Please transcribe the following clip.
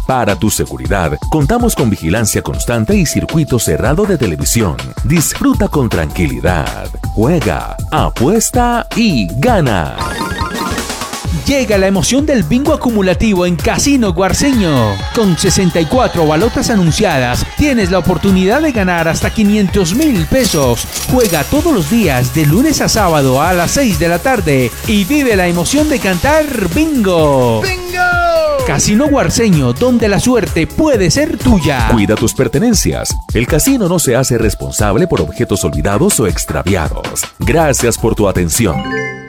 Para tu seguridad, contamos con vigilancia constante y circuito cerrado de televisión. Disfruta con tranquilidad. Juega, apuesta y gana. Llega la emoción del bingo acumulativo en Casino Guarceño. Con 64 balotas anunciadas, tienes la oportunidad de ganar hasta 500.000 pesos. Juega todos los días, de lunes a sábado a las 6 de la tarde y vive la emoción de cantar bingo. ¡Bingo! Casino Guarceño, donde la suerte puede ser tuya. Cuida tus pertenencias. El casino no se hace responsable por objetos olvidados o extraviados. Gracias por tu atención.